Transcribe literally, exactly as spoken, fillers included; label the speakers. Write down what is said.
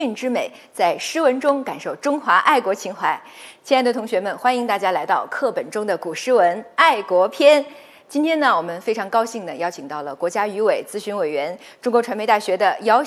Speaker 1: 韵之美，在诗文中感受中华爱国情怀。亲爱的同学们，欢迎大家来到课本中的古诗文爱国篇。今天呢，我们非常高兴地邀请到了国家语委咨询委员、中国传媒大学的姚